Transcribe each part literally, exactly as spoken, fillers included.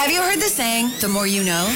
Have you heard the saying, the more you know?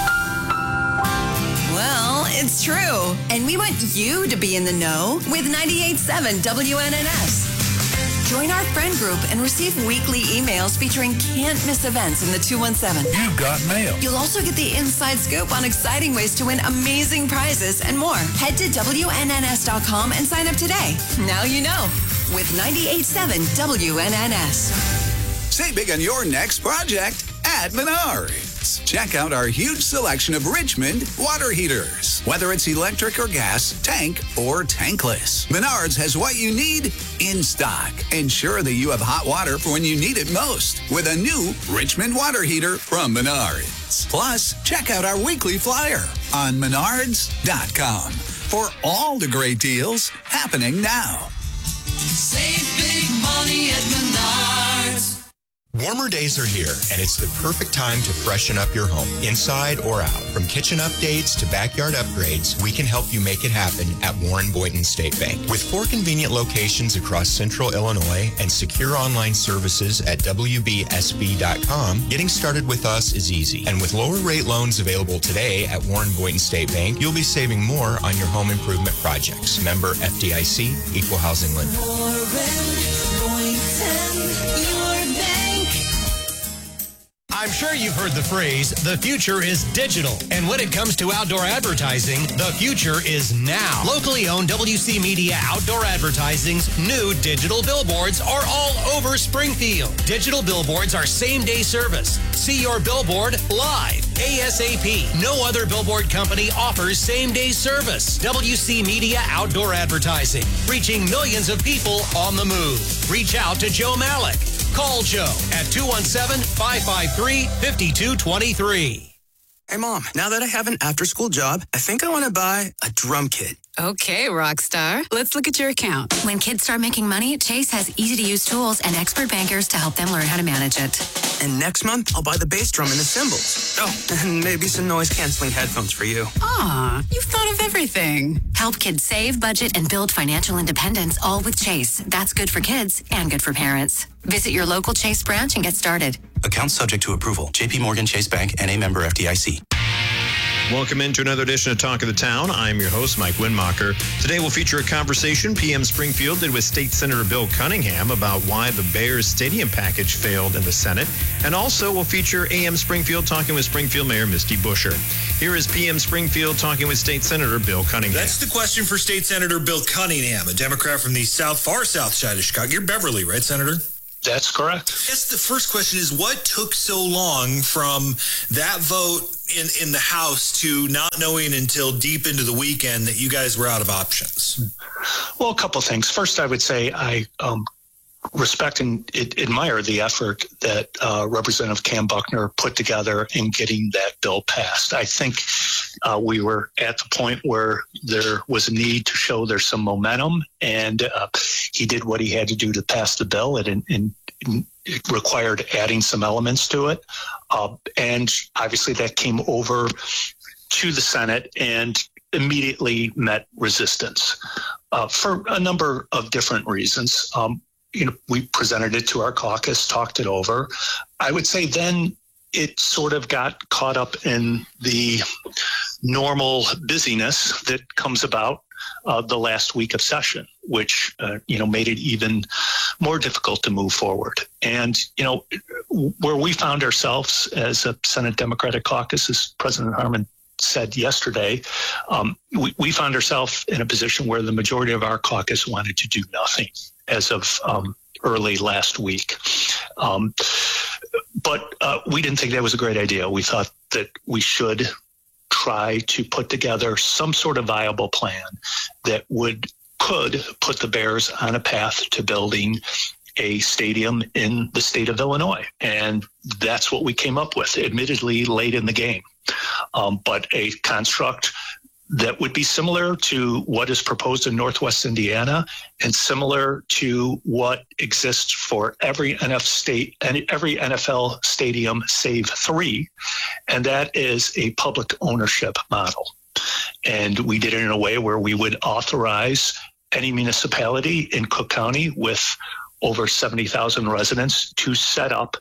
Well, it's true. And we want you to be in the know with ninety-eight point seven W N N S. Join our friend group and receive weekly emails featuring can't-miss events in the two one seven. You've got mail. You'll also get the inside scoop on exciting ways to win amazing prizes and more. Head to W N N S dot com and sign up today. Now you know. With ninety-eight point seven W N N S. Save big on your next project at Menards. Check out our huge selection of Richmond water heaters. Whether it's electric or gas, tank or tankless, Menards has what you need in stock. Ensure that you have hot water for when you need it most with a new Richmond water heater from Menards. Plus, check out our weekly flyer on menards dot com for all the great deals happening now. Save big money at Menards. Warmer days are here, and it's the perfect time to freshen up your home, inside or out. From kitchen updates to backyard upgrades, we can help you make it happen at Warren Boynton State Bank. With four convenient locations across central Illinois and secure online services at W B S B dot com, getting started with us is easy. And with lower rate loans available today at Warren Boynton State Bank, you'll be saving more on your home improvement projects. Member F D I C, Equal Housing Lender. Warren Boynton, your bank. I'm sure you've heard the phrase, the future is digital. And when it comes to outdoor advertising, the future is now. Locally owned W C Media Outdoor Advertising's new digital billboards are all over Springfield. Digital billboards are same-day service. See your billboard live, ASAP. No other billboard company offers same-day service. W C Media Outdoor Advertising, reaching millions of people on the move. Reach out to Joe Malik. Call Joe at two one seven, five five three, five two two three. Hey, Mom, now that I have an after-school job, I think I want to buy a drum kit. Okay, rock star. Let's look at your account. When kids start making money, Chase has easy-to-use tools and expert bankers to help them learn how to manage it. And next month, I'll buy the bass drum and the cymbals. Oh, and maybe some noise-canceling headphones for you. Aw, you've thought of everything. Help kids save, budget, and build financial independence, all with Chase. That's good for kids and good for parents. Visit your local Chase branch and get started. Account subject to approval. J P Morgan Chase Bank and a member F D I C. Welcome into another edition of Talk of the Town. I'm your host, Mike Winmacher. Today we'll feature a conversation P M Springfield did with State Senator Bill Cunningham about why the Bears stadium package failed in the Senate. And also we'll feature A M Springfield talking with Springfield Mayor Misty Buscher. Here is P M Springfield talking with State Senator Bill Cunningham. That's the question for State Senator Bill Cunningham, a Democrat from the south, far south side of Chicago. You're Beverly, right, Senator? That's correct. I guess the first question is, what took so long from that vote in, in the House to not knowing until deep into the weekend that you guys were out of options? Well, a couple things. First, I would say I um, respect and admire the effort that uh, Representative Cam Buckner put together in getting that bill passed. I think uh, we were at the point where there was a need to show there's some momentum, and uh, he did what he had to do to pass the bill. It, and, and it required adding some elements to it. Uh, and obviously that came over to the Senate and immediately met resistance uh, for a number of different reasons. Um, you know, we presented it to our caucus, talked it over. I would say then it sort of got caught up in the normal busyness that comes about uh, the last week of session, which, uh, you know, made it even more difficult to move forward. And, you know, where we found ourselves as a Senate Democratic Caucus, as President Harmon said yesterday, um, we, we found ourselves in a position where the majority of our caucus wanted to do nothing as of um, early last week. Um, but uh, we didn't think that was a great idea. We thought that we should try to put together some sort of viable plan that would could put the Bears on a path to building a stadium in the state of Illinois. And that's what we came up with, admittedly late in the game. Um, but a construct that would be similar to what is proposed in Northwest Indiana and similar to what exists for every N F state and every N F L stadium save three. And that is a public ownership model. And we did it in a way where we would authorize any municipality in Cook County with over seventy thousand residents to set up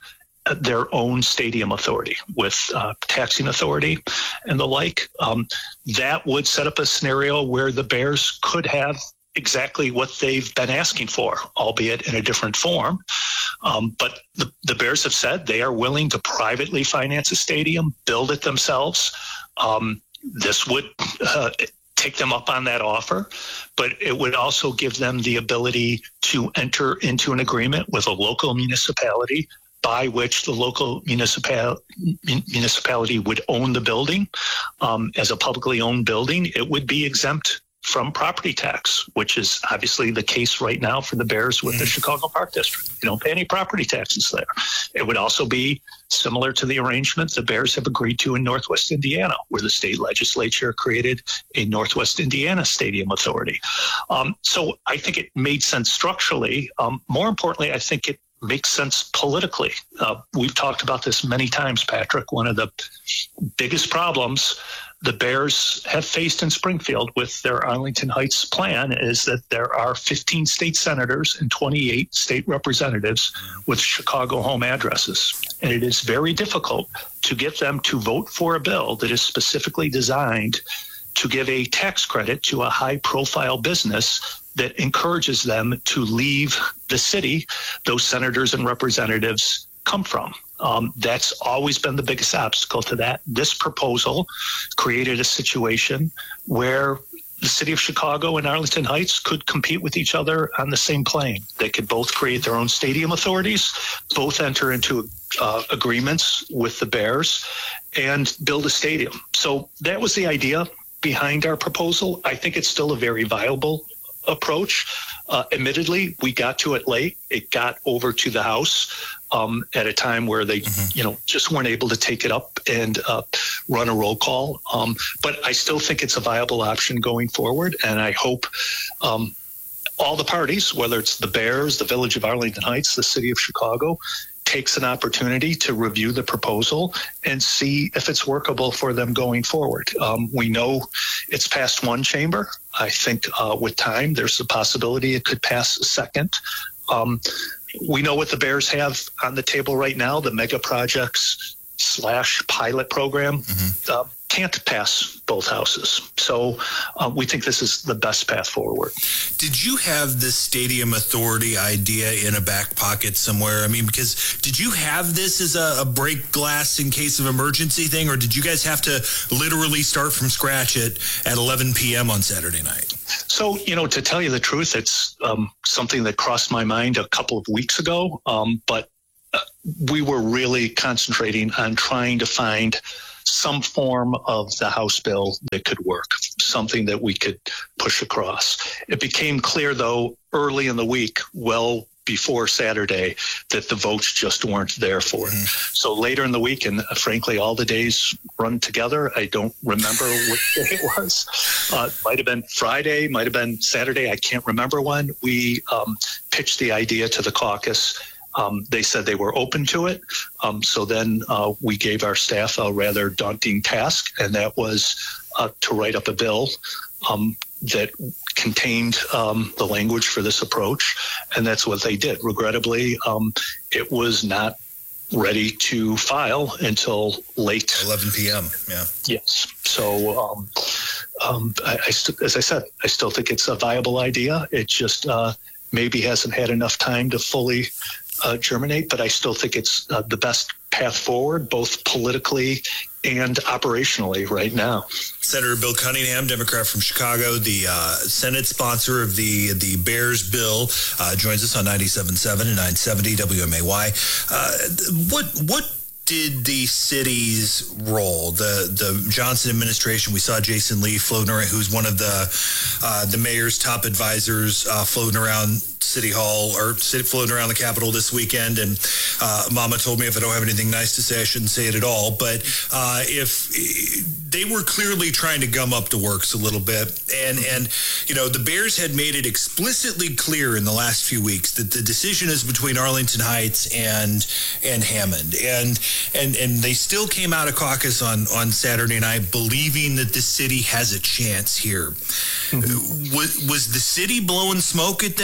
their own stadium authority with uh, taxing authority and the like. Um, that would set up a scenario where the Bears could have exactly what they've been asking for, albeit in a different form. Um, but the, the Bears have said they are willing to privately finance a stadium, build it themselves. Um, this would uh, take them up on that offer, but it would also give them the ability to enter into an agreement with a local municipality by which the local municipal, municipality would own the building. Um, as a publicly owned building, it would be exempt from property tax, which is obviously the case right now for the Bears with the Chicago Park District. You don't pay any property taxes there. It would also be similar to the arrangement the Bears have agreed to in Northwest Indiana, where the state legislature created a Northwest Indiana Stadium Authority. Um, so I think it made sense structurally. Um, more importantly, I think it makes sense politically. Uh, we've talked about this many times, Patrick. One of the biggest problems the Bears have faced in Springfield with their Arlington Heights plan is that there are fifteen state senators and twenty-eight state representatives with Chicago home addresses. And it is very difficult to get them to vote for a bill that is specifically designed to give a tax credit to a high-profile business that encourages them to leave the city those senators and representatives come from. Um, that's always been the biggest obstacle to that. This proposal created a situation where the city of Chicago and Arlington Heights could compete with each other on the same plane. They could both create their own stadium authorities, both enter into uh, agreements with the Bears, and build a stadium. So that was the idea behind our proposal. I think it's still a very viable approach. Uh, admittedly, we got to it late. It got over to the House um, at a time where they, mm-hmm. you know, just weren't able to take it up and uh, run a roll call. Um, but I still think it's a viable option going forward, and I hope um, all the parties, whether it's the Bears, the Village of Arlington Heights, the City of Chicago, takes an opportunity to review the proposal and see if it's workable for them going forward. Um, we know it's passed one chamber. I think uh, with time, there's a possibility it could pass a second. Um, we know what the Bears have on the table right now, the mega projects slash pilot program. Mm-hmm. uh, can't pass both houses. So uh, we think this is the best path forward. Did you have this stadium authority idea in a back pocket somewhere? I mean, because did you have this as a, a break glass in case of emergency thing, or did you guys have to literally start from scratch at, at eleven p.m. on Saturday night? So, you know, to tell you the truth, it's um, something that crossed my mind a couple of weeks ago, um, but uh, we were really concentrating on trying to find some form of the House bill that could work, something that we could push across. It became clear, though, early in the week, well before Saturday, that the votes just weren't there for it. Mm-hmm. So later in the week, and uh, frankly, all the days run together. I don't remember which day it was. Uh, might have been Friday, might have been Saturday. I can't remember when. We um, pitched the idea to the caucus. Um, they said they were open to it. Um, so then uh, we gave our staff a rather daunting task, and that was uh, to write up a bill um, that contained um, the language for this approach. And that's what they did. Regrettably, um, it was not ready to file until late. eleven p.m., yeah. Yes. So um, um, I, I st- as I said, I still think it's a viable idea. It just uh, maybe hasn't had enough time to fully Uh, germinate, but I still think it's uh, the best path forward, both politically and operationally right now. Senator Bill Cunningham, Democrat from Chicago, the uh, Senate sponsor of the the Bears bill, uh, joins us on ninety-seven point seven and nine seventy W M A Y. Uh, what what did the city's role, the the Johnson administration? We saw Jason Lee floating around, who's one of the uh, the mayor's top advisors, uh, floating around City Hall or floating around the Capitol this weekend. And uh, Mama told me if I don't have anything nice to say, I shouldn't say it at all. But uh, if they were clearly trying to gum up the works a little bit, and and you know the Bears had made it explicitly clear in the last few weeks that the decision is between Arlington Heights and and Hammond, and and and they still came out of caucus on on Saturday night believing that the city has a chance here. Mm-hmm. Was was the city blowing smoke at them, or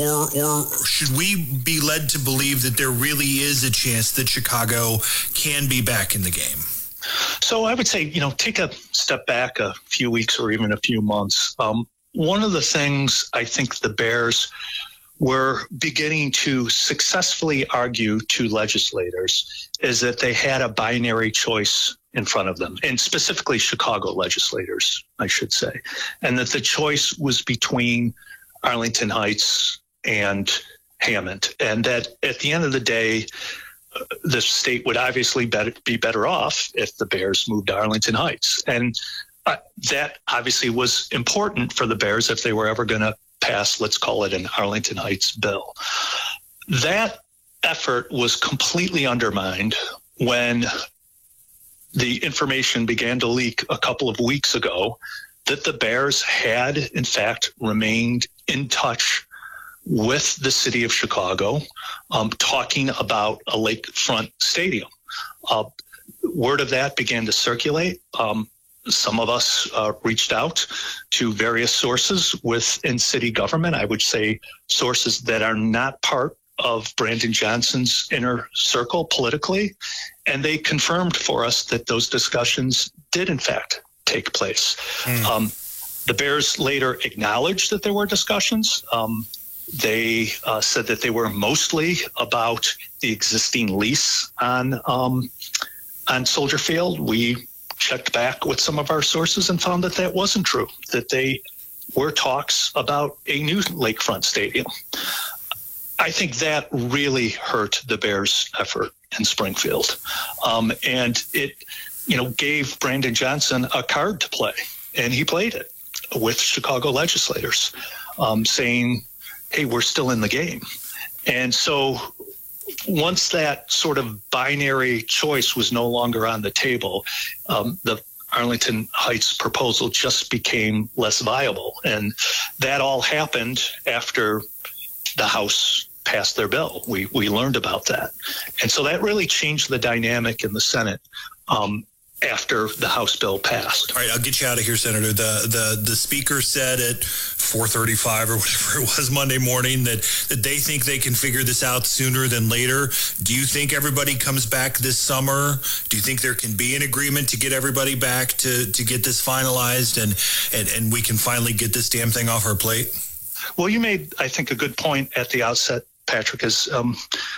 or or should we be led to believe that there really is a chance that Chicago can be back in the game? So I would say, you know, take a step back a few weeks or even a few months. Um, one of the things I think the Bears were beginning to successfully argue to legislators is that they had a binary choice in front of them, and specifically Chicago legislators, I should say, and that the choice was between Arlington Heights and Hammond, and that at the end of the day, the state would obviously be better off if the Bears moved to Arlington Heights. And uh, that obviously was important for the Bears if they were ever going to pass, let's call it an Arlington Heights bill. That effort was completely undermined when the information began to leak a couple of weeks ago that the Bears had, in fact, remained in touch with the city of Chicago, um, talking about a lakefront stadium. Uh, word of that began to circulate. Um, some of us uh, reached out to various sources within city government. I would say sources that are not part of Brandon Johnson's inner circle politically, and they confirmed for us that those discussions did, in fact, take place. Mm. Um, the Bears later acknowledged that there were discussions. Um, They uh, said that they were mostly about the existing lease on um, on Soldier Field. We checked back with some of our sources and found that that wasn't true, that they were talks about a new lakefront stadium. I think that really hurt the Bears' effort in Springfield. Um, and it, you know, gave Brandon Johnson a card to play, and he played it with Chicago legislators, um, saying, hey, we're still in the game. And so once that sort of binary choice was no longer on the table, um, the Arlington Heights proposal just became less viable. And that all happened after the House passed their bill. We we learned about that. And so that really changed the dynamic in the Senate um, after the House bill passed. All right, I'll get you out of here, Senator. The the the speaker said at four thirty-five or whatever it was Monday morning that, that they think they can figure this out sooner than later. Do you think everybody comes back this summer? Do you think there can be an agreement to get everybody back to, to get this finalized and, and, and we can finally get this damn thing off our plate? Well, you made, I think, a good point at the outset, Patrick, is um,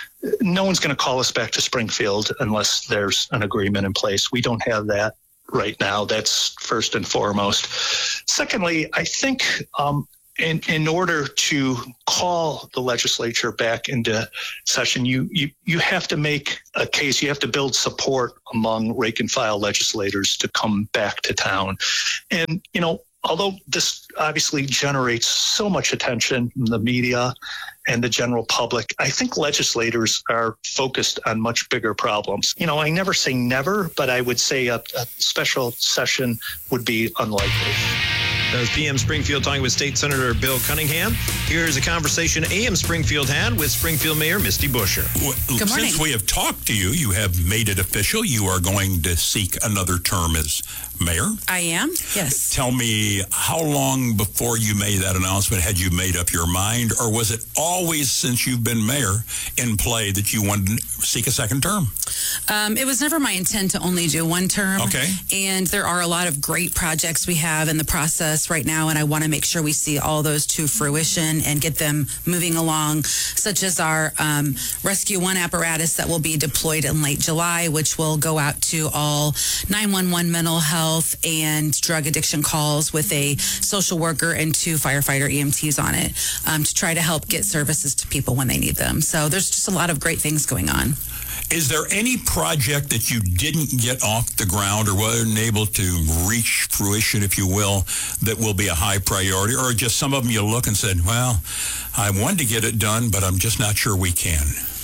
no one's going to call us back to Springfield unless there's an agreement in place. We don't have that right now. That's first and foremost. Secondly, I think um, in, in order to call the legislature back into session, you, you, you have to make a case. You have to build support among rank and file legislators to come back to town. And, you know, although this obviously generates so much attention from the media and the general public, I think legislators are focused on much bigger problems. You know, I never say never, but I would say a, a special session would be unlikely. That was P M Springfield talking with State Senator Bill Cunningham. Here's a conversation A M Springfield had with Springfield Mayor Misty Buscher. Well, Good morning. Since we have talked to you, you have made it official. You are going to seek another term as mayor. I am, yes. Tell me, how long before you made that announcement had you made up your mind, or was it always since you've been mayor in play that you wanted to seek a second term? Um, it was never my intent to only do one term. Okay. And there are a lot of great projects we have in the process right now, and I want to make sure we see all those to fruition and get them moving along, such as our um, Rescue One apparatus that will be deployed in late July, which will go out to all nine one one mental health and drug addiction calls with a social worker and two firefighter E M Ts on it um, to try to help get services to people when they need them. So there's just a lot of great things going on. Is there any project that you didn't get off the ground or wasn't able to reach fruition, if you will, that will be a high priority? Or just some of them you look and said, well, I wanted to get it done, but I'm just not sure we can?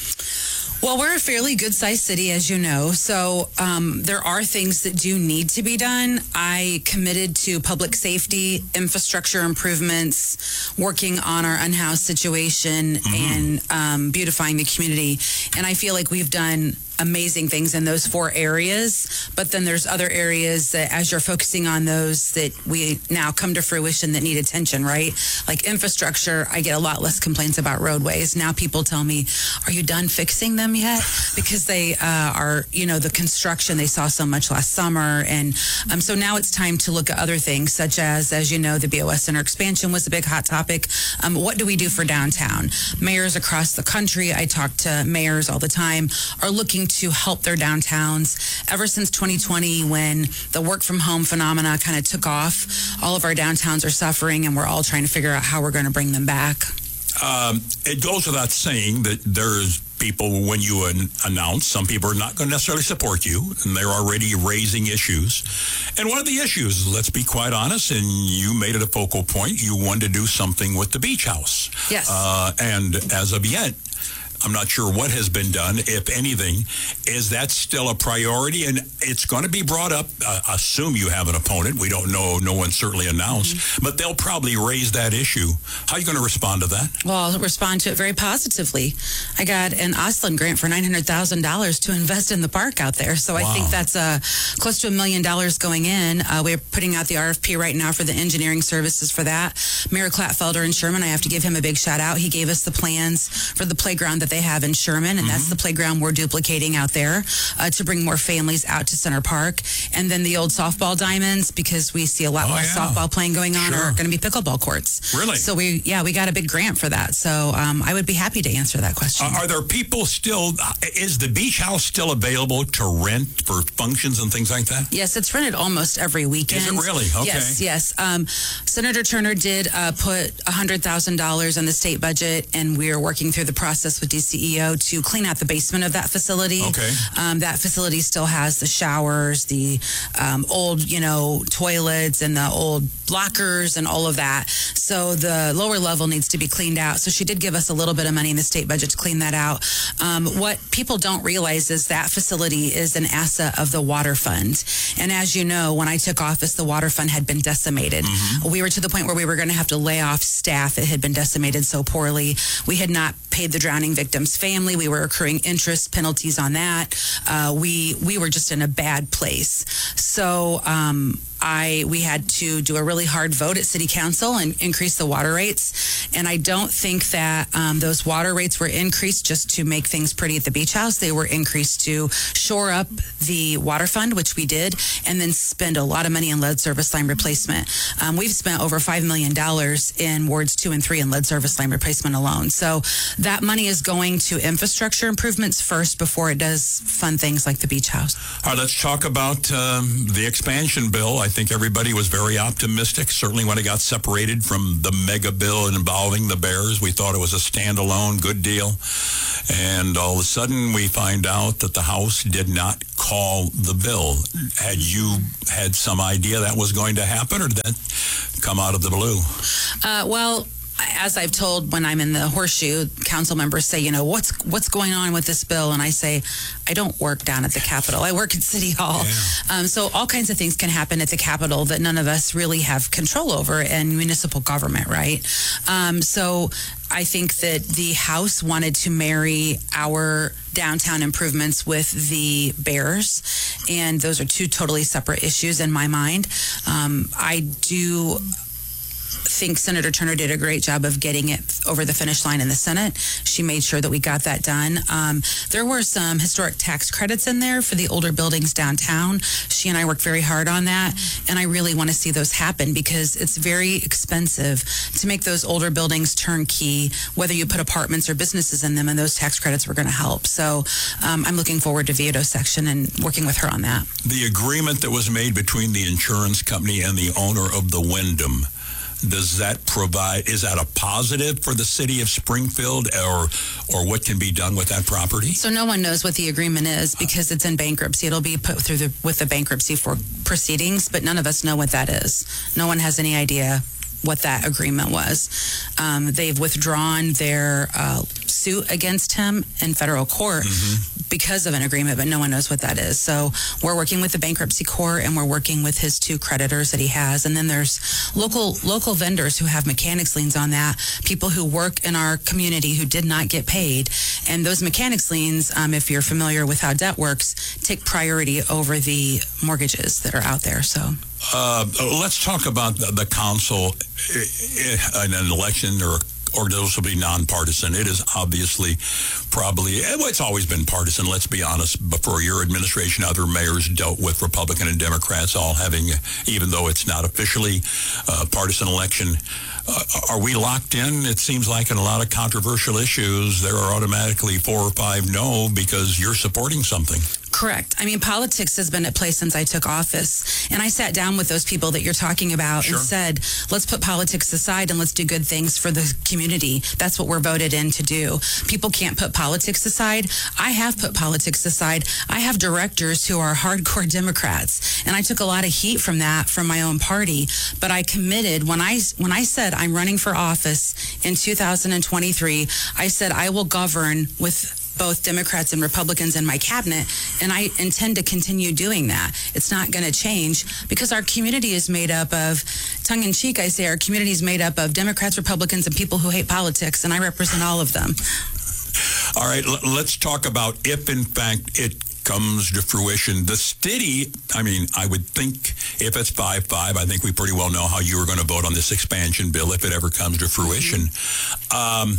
Well, we're a fairly good-sized city, as you know, so um, there are things that do need to be done. I committed to public safety, infrastructure improvements, working on our unhoused situation, mm-hmm. and um, beautifying the community. And I feel like we've done amazing things in those four areas. But then there's other areas that, as you're focusing on those, that we now come to fruition that need attention, right? Like infrastructure, I get a lot less complaints about roadways. Now people tell me, are you done fixing them yet? Because they uh, are, you know, the construction, they saw so much last summer. And um, so now it's time to look at other things, such as, as you know, the B O S Center expansion was a big hot topic. Um, what do we do for downtown? Mayors across the country, I talk to mayors all the time, are looking to help their downtowns. Ever since twenty twenty, when the work from home phenomena kind of took off, all of our downtowns are suffering, and we're all trying to figure out how we're going to bring them back. Um, it goes without saying that there's people, when you an- announce, some people are not going to necessarily support you, and they're already raising issues. And one of the issues, let's be quite honest, and you made it a focal point, you wanted to do something with the beach house. Yes. Uh, and as of yet, I'm not sure what has been done, if anything. Is that still a priority? And it's going to be brought up. Uh, assume you have an opponent. We don't know. No one certainly announced. Mm-hmm. But they'll probably raise that issue. How are you going to respond to that? Well, I'll respond to it very positively. I got an Ostlund grant for nine hundred thousand dollars to invest in the park out there. So wow. I think that's uh, close to a million dollars going in. Uh, we're putting out the R F P right now for the engineering services for that. Mayor Klatfelder in Sherman, I have to give him a big shout out. He gave us the plans for the playground that they have in Sherman, and mm-hmm. that's the playground we're duplicating out there uh, to bring more families out to Center Park. And then the old softball diamonds, because we see a lot oh, less yeah. softball playing going on, sure. are going to be pickleball courts. Really? So we, yeah, we got a big grant for that. So um, I would be happy to answer that question. Uh, are there people still, is the beach house still available to rent for functions and things like that? Yes, it's rented almost every weekend. Is it really? Okay. Yes, yes. Um, Senator Turner did uh, put one hundred thousand dollars in the state budget, and we are working through the process with D C E O to clean out the basement of that facility. Okay. Um, that facility still has the showers, the um, old, you know, toilets and the old lockers and all of that. So the lower level needs to be cleaned out. So she did give us a little bit of money in the state budget to clean that out. Um, what people don't realize is that facility is an asset of the water fund. And as you know, when I took office, the water fund had been decimated. Mm-hmm. We were to the point where we were going to have to lay off staff. It had been decimated so poorly. We had not paid the drowning victim's family. We were accruing interest penalties on that. Uh, we we were just in a bad place. So um, I we had to do a really hard vote at City Council and increase the water rates. And I don't think that um, those water rates were increased just to make things pretty at the beach house. They were increased to shore up the water fund, which we did, and then spend a lot of money in lead service line replacement. Um, we've spent over five million dollars in wards two and three in lead service line replacement alone. So that money is going to infrastructure improvements first before it does fund things like the beach house. All right, let's talk about um, the expansion bill. I think everybody was very optimistic. Certainly when it got separated from the mega bill involving the Bears, we thought it was a standalone good deal. And all of a sudden we find out that the House did not call the bill. Had you had some idea that was going to happen, or did that come out of the blue? Uh, well, as I've told when I'm in the horseshoe, council members say, you know, what's what's going on with this bill? And I say, I don't work down at the Capitol. I work at City Hall. Yeah. Um, so all kinds of things can happen at the Capitol that none of us really have control over in municipal government, right? Um, so I think that the House wanted to marry our downtown improvements with the Bears, and those are two totally separate issues in my mind. Um, I do think Senator Turner did a great job of getting it over the finish line in the Senate. She made sure that we got that done. Um, there were some historic tax credits in there for the older buildings downtown. She and I worked very hard on that, and I really want to see those happen because it's very expensive to make those older buildings turnkey, whether you put apartments or businesses in them, and those tax credits were going to help. So um, I'm looking forward to Vito's section and working with her on that. The agreement that was made between the insurance company and the owner of the Wyndham, does that provide, is that a positive for the city of Springfield, or or what can be done with that property? So no one knows what the agreement is because it's in bankruptcy. It'll be put through the with the bankruptcy for proceedings, but none of us know what that is. No one has any idea what that agreement was. Um, they've withdrawn their uh, suit against him in federal court mm-hmm. because of an agreement, but no one knows what that is. So we're working with the bankruptcy court, and we're working with his two creditors that he has. And then there's local local vendors who have mechanics liens on that, people who work in our community who did not get paid. And those mechanics liens, um, if you're familiar with how debt works, take priority over the mortgages that are out there. So uh, let's talk about the, the council in an election, or or those will be nonpartisan. It is obviously probably, well, it's always been partisan, let's be honest. Before your administration, other mayors dealt with Republican and Democrats all having, even though it's not officially a partisan election. Uh, are we locked in? It seems like in a lot of controversial issues, there are automatically four or five no because you're supporting something. Correct. I mean, politics has been at play since I took office. And I sat down with those people that you're talking about sure. and said, let's put politics aside and let's do good things for the community. That's what we're voted in to do. People can't put politics aside. I have put politics aside. I have directors who are hardcore Democrats. And I took a lot of heat from that from my own party. But I committed, when I, when I said I'm running for office in two thousand twenty-three, I said I will govern with both Democrats and Republicans in my cabinet, and I intend to continue doing that. It's not going to change because our community is made up of, tongue-in-cheek, I say our community is made up of Democrats, Republicans, and people who hate politics, and I represent all of them. All right, l- let's talk about if, in fact, it comes to fruition. The city, I mean, I would think if it's five five, I think we pretty well know how you are going to vote on this expansion bill if it ever comes to fruition. Um,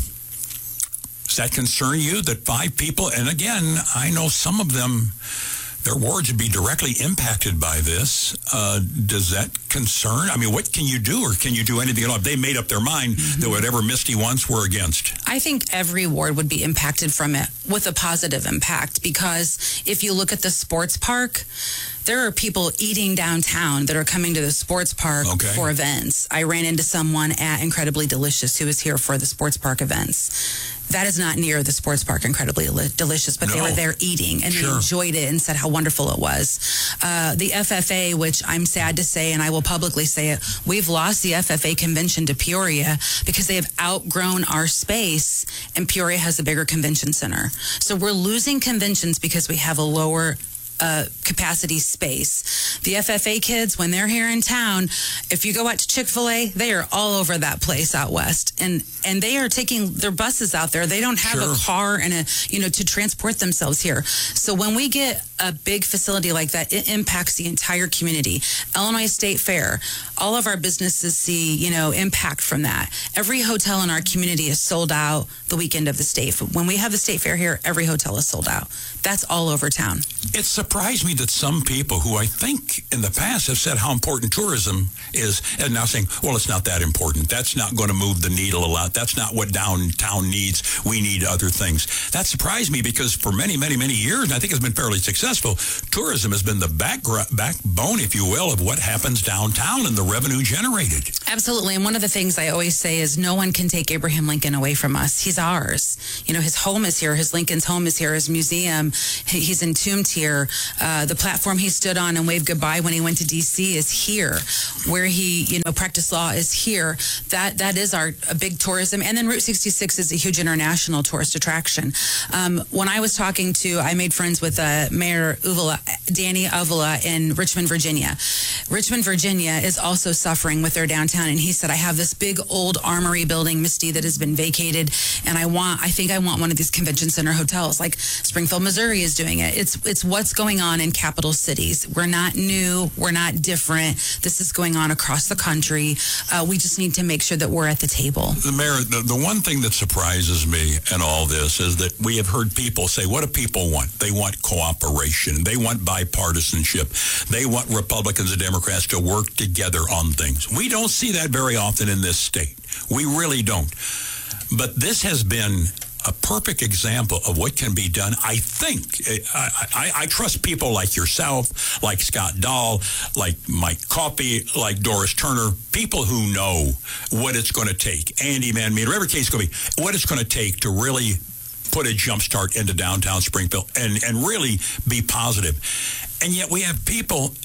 Does that concern you that five people, and again, I know some of them, their wards would be directly impacted by this. Uh, does that concern? I mean, what can you do, or can you do anything at all? If they made up their mind mm-hmm. that whatever Misty wants, we're against. I think every ward would be impacted from it with a positive impact, because if you look at the sports park, there are people eating downtown that are coming to the sports park okay. for events. I ran into someone at Incredibly Delicious who was here for the sports park events. That is not near the sports park, Incredibly Delicious, but no. they were there eating, and sure. they enjoyed it and said how wonderful it was. Uh, the F F A, which I'm sad to say, and I will publicly say it, we've lost the F F A convention to Peoria because they have outgrown our space, and Peoria has a bigger convention center. So we're losing conventions because we have a lower Uh, capacity space. The F F A kids, when they're here in town, if you go out to Chick-fil-A, they are all over that place out west, and and they are taking their buses out there. They don't have sure. a car and a you know to transport themselves here. So when we get a big facility like that, it impacts the entire community. Illinois State Fair, all of our businesses see you know impact from that. Every hotel in our community is sold out the weekend of the state. When we have the state fair here, every hotel is sold out. That's all over town. It's surprised me that some people who I think in the past have said how important tourism is, and now saying, well, it's not that important. That's not going to move the needle a lot. That's not what downtown needs. We need other things. That surprised me because for many, many, many years, and I think it's been fairly successful, tourism has been the backgr- backbone, if you will, of what happens downtown and the revenue generated. Absolutely. And one of the things I always say is no one can take Abraham Lincoln away from us. He's ours. You know, his home is here. His Lincoln's home is here. His museum, he's entombed here. Uh, the platform he stood on and waved goodbye when he went to D C is here. Where he, you know, practiced law is here. That that is our a big tourism. And then Route sixty-six is a huge international tourist attraction. Um, when I was talking to, I made friends with uh, Mayor Uvula, Danny Uvula in Richmond, Virginia. Richmond, Virginia is also suffering with their downtown. And he said, I have this big old armory building, Misty, that has been vacated. And I want, I think I want one of these convention center hotels like Springfield, Missouri is doing it. It's, it's what's going on in capital cities. We're not new. We're not different. This is going on across the country. Uh, we just need to make sure that we're at the table. The Mayor, the, the one thing that surprises me in all this is that we have heard people say, what do people want? They want cooperation. They want bipartisanship. They want Republicans and Democrats to work together on things. We don't see that very often in this state. We really don't. But this has been a perfect example of what can be done. I think, I, I, I trust people like yourself, like Scott Dahl, like Mike Coffey, like Doris Turner, people who know what it's going to take. Andy Van Meter, whatever case it's going to be, what it's going to take to really put a jump start into downtown Springfield and, and really be positive. And yet we have people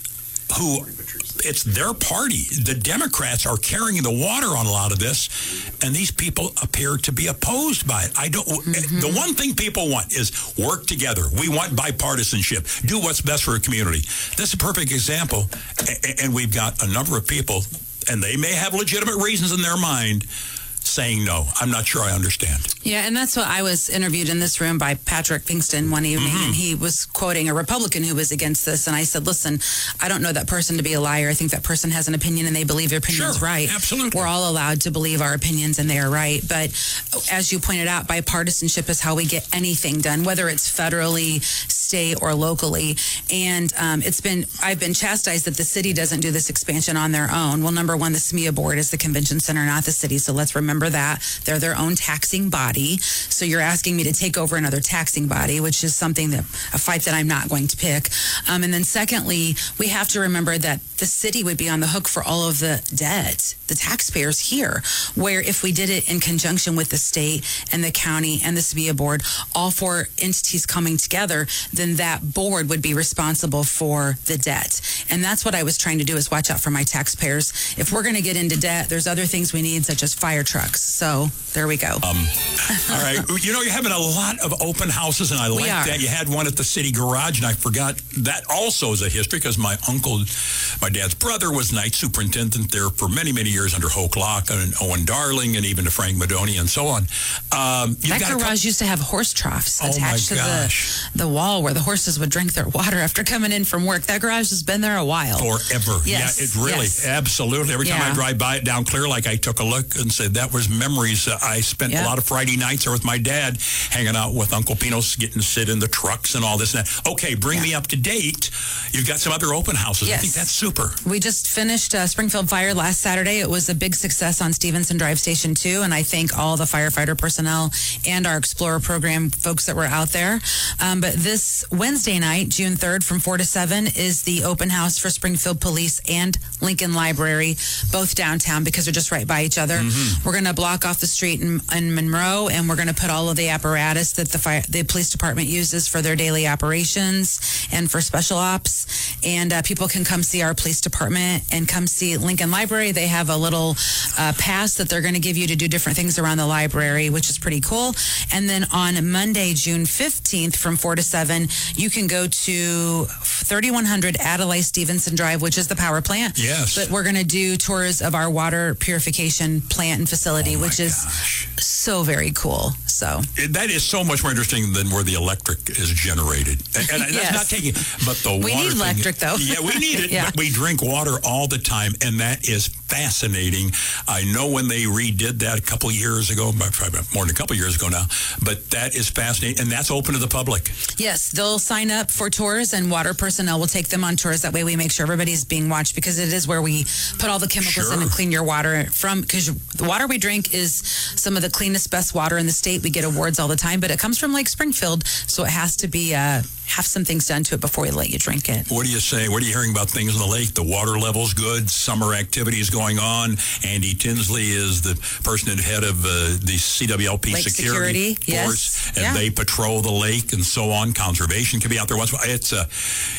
who it's their party. The Democrats are carrying the water on a lot of this, and these people appear to be opposed by it. I don't. Mm-hmm. The one thing people want is work together. We want bipartisanship. Do what's best for a community. This is a perfect example, and we've got a number of people, and they may have legitimate reasons in their mind, saying no. I'm not sure I understand. Yeah, and that's what I was interviewed in this room by Patrick Pinkston one evening, mm-hmm. and he was quoting a Republican who was against this, and I said, listen, I don't know that person to be a liar. I think that person has an opinion, and they believe their opinion's sure, right. Absolutely. We're all allowed to believe our opinions, and they are right. But as you pointed out, bipartisanship is how we get anything done, whether it's federally, state, or locally. And um, it's been, I've been chastised that the city doesn't do this expansion on their own. Well, number one, the S M E A board is the convention center, not the city, so let's remember that. They're their own taxing body. So you're asking me to take over another taxing body, which is something that, a fight that I'm not going to pick. Um, and then secondly, we have to remember that the city would be on the hook for all of the debt, the taxpayers here, where if we did it in conjunction with the state and the county and the S B A board, all four entities coming together, then that board would be responsible for the debt. And that's what I was trying to do, is watch out for my taxpayers. If we're going to get into debt, there's other things we need, such as fire trucks. So there we go. Um, all right. You know, you're having a lot of open houses, and I like that. You had one at the city garage, and I forgot that also is a history, because my uncle, my dad's brother, was night superintendent there for many, many years under Hoke Locke and Owen Darling and even to Frank Madonia and so on. Um, that garage couple- used to have horse troughs oh attached to the, the wall where the horses would drink their water after coming in from work. That garage has been there a while. Forever. Yes. Yeah, it really, yes. absolutely. Every time yeah. I drive by it down Clear Lake, I took a look and said, that was memories. Uh, I spent yep. a lot of Friday nights there with my dad, hanging out with Uncle Pinos, getting to sit in the trucks and all this and that. Okay, bring yeah. me up to date. You've got some other open houses. Yes. I think that's super. We just finished uh, Springfield Fire last Saturday. It was a big success on Stevenson Drive Station two, and I thank all the firefighter personnel and our Explorer program folks that were out there. Um, but this Wednesday night, June third, from four to seven, is the open house for Springfield Police and Lincoln Library, both downtown, because they're just right by each other. Mm-hmm. We're going to block off the street in, in Monroe, and we're going to put all of the apparatus that the fire, the police department uses for their daily operations and for special ops. And uh, people can come see our police department and come see Lincoln Library. They have a little uh, pass that they're going to give you to do different things around the library, which is pretty cool. And then on Monday, June fifteenth, from four to seven, you can go to thirty-one hundred Adelaide Stevenson Drive, which is the power plant. Yes. But we're going to do tours of our water purification plant and facility, oh which is gosh. so very cool. So it, that is so much more interesting than where the electric is generated. And, and yes. that's not taking, but the we water need thing, electric though. Yeah, we need it. yeah. But we drink water all the time, and that is fascinating. I know when they redid that a couple years ago, probably more than a couple years ago now, but that is fascinating, and that's open to the public. Yes, they'll sign up for tours, and water personnel will take them on tours. That way we make sure everybody's being watched, because it is where we put all the chemicals sure. in and clean your water from, because the water we drink is some of the cleanest, best water in the state. We get awards all the time, but it comes from Lake Springfield, so it has to be uh, have some things done to it before we let you drink it. What do you say? What are you hearing about things in the lake? The water level's good. Summer activities going on. Andy Tinsley is the person at head of uh, the C W L P Lake Security, Security Force, yes. and yeah. they patrol the lake and so on. Conservation can be out there once. It's a.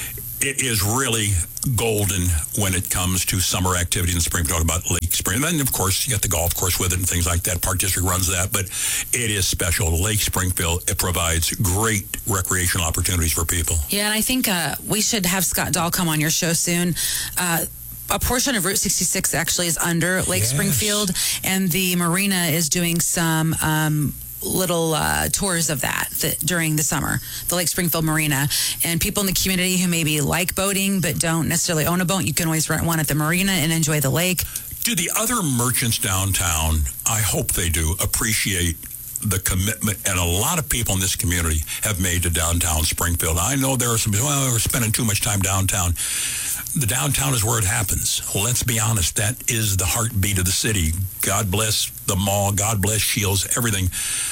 It is really golden when it comes to summer activity in Springfield, about Lake Spring. And then, of course, you got the golf course with it and things like that. Park District runs that, but it is special. Lake Springfield, it provides great recreational opportunities for people. Yeah, and I think uh, we should have Scott Dahl come on your show soon. Uh, a portion of Route sixty-six actually is under Lake yes. Springfield, and the marina is doing some... Um, little uh, tours of that, that during the summer, the Lake Springfield Marina. And people in the community who maybe like boating but don't necessarily own a boat, you can always rent one at the marina and enjoy the lake. Do the other merchants downtown, I hope they do, appreciate the commitment, and a lot of people in this community have made to downtown Springfield. I know there are some people, well, we're spending too much time downtown. The downtown is where it happens. Let's be honest, that is the heartbeat of the city. God bless the mall, God bless Shields, everything.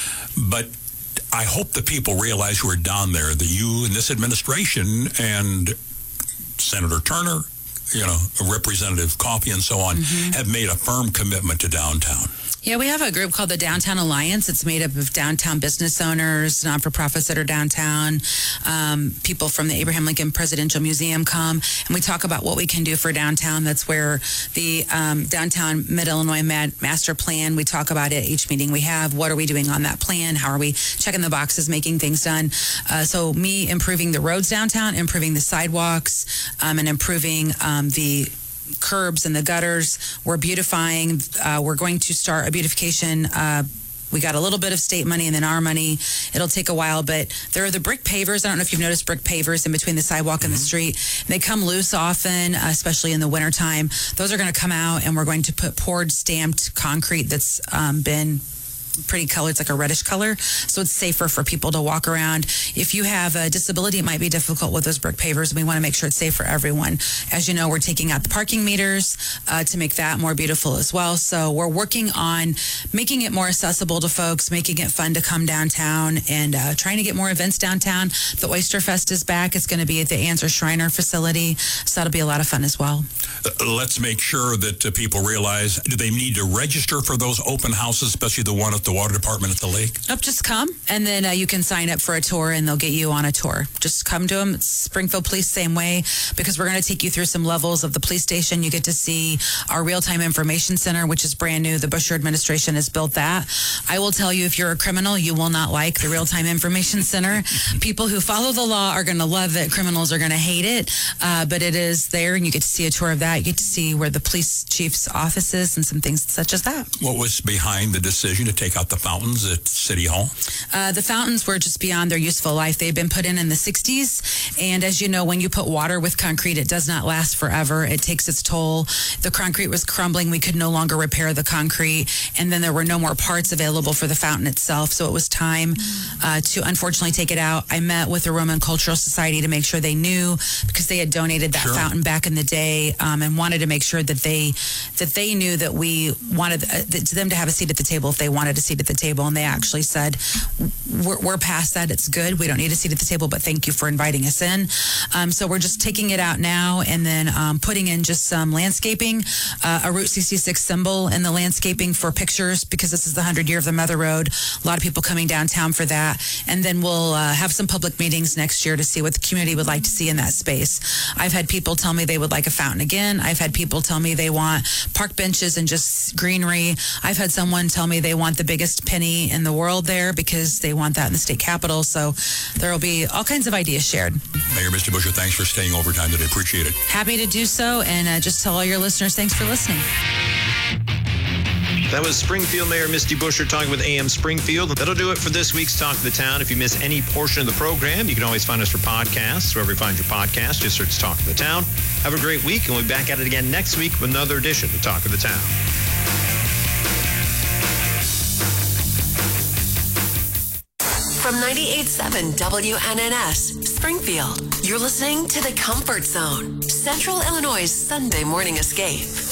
But I hope the people realize who are down there, the you and this administration and Senator Turner, you know, Representative Coffey and so on, mm-hmm. have made a firm commitment to downtown. Yeah, we have a group called the Downtown Alliance. It's made up of downtown business owners, non-for-profits that are downtown. Um, people from the Abraham Lincoln Presidential Museum come, and we talk about what we can do for downtown. That's where the um, Downtown Mid-Illinois Mad- Master Plan, we talk about it each meeting we have. What are we doing on that plan? How are we checking the boxes, making things done? Uh, so me improving the roads downtown, improving the sidewalks, um, and improving um, the curbs and the gutters. We're beautifying. Uh, we're going to start a beautification. Uh, we got a little bit of state money and then our money. It'll take a while, but there are the brick pavers. I don't know if you've noticed brick pavers in between the sidewalk and the street. They come loose often, especially in the wintertime. Those are going to come out, and we're going to put poured stamped concrete that's um, been pretty color. It's like a reddish color, so it's safer for people to walk around. If you have a disability, it might be difficult with those brick pavers. We want to make sure it's safe for everyone. As you know, we're taking out the parking meters uh, to make that more beautiful as well. So we're working on making it more accessible to folks, making it fun to come downtown, and uh, trying to get more events downtown. The Oyster Fest is back. It's going to be at the Anser Shriner facility, so that'll be a lot of fun as well. Uh, let's make sure that uh, people realize, do they need to register for those open houses, especially the one at the water department at the lake? Nope, just come, and then uh, you can sign up for a tour, and they'll get you on a tour. Just come to them. It's Springfield Police, same way, because we're going to take you through some levels of the police station. You get to see our real-time information center, which is brand new. The Busher administration has built that. I will tell you, if you're a criminal, you will not like the real-time information center. People who follow the law are going to love it. Criminals are going to hate it, uh, but it is there, and you get to see a tour of that. You get to see where the police chief's office is and some things such as that. What was behind the decision to take out the fountains at City Hall? Uh, the fountains were just beyond their useful life. They've been put in in the sixties, and as you know, when you put water with concrete, it does not last forever. It takes its toll. The concrete was crumbling. We could no longer repair the concrete, and then there were no more parts available for the fountain itself, so it was time uh, to unfortunately take it out. I met with the Roman Cultural Society to make sure they knew, because they had donated that Sure. fountain back in the day, um, and wanted to make sure that they that they knew that we wanted uh, that, them to have a seat at the table if they wanted a seat at the table, and they actually said, we're, we're past that. It's good. We don't need a seat at the table, but thank you for inviting us in. Um, so we're just taking it out now, and then um, putting in just some landscaping, uh, a Route sixty-six symbol in the landscaping for pictures, because this is the hundred year of the Mother Road. A lot of people coming downtown for that. And then we'll uh, have some public meetings next year to see what the community would like to see in that space. I've had people tell me they would like a fountain again. I've had people tell me they want park benches and just greenery. I've had someone tell me they want the biggest penny in the world there, because they want that in the state capitol. So there will be all kinds of ideas shared. Mayor Misty Busher, thanks for staying overtime today. Appreciate it. Happy to do so, and uh, just tell all your listeners thanks for listening. That was Springfield Mayor Misty Busher talking with A M Springfield. That'll do it for this week's Talk of the Town. If you miss any portion of the program, you can always find us for podcasts. Wherever you find your podcast, just search Talk of the Town. Have a great week, and we'll be back at it again next week with another edition of Talk of the Town. From ninety-eight point seven W N N S, Springfield, you're listening to The Comfort Zone, Central Illinois' Sunday morning escape.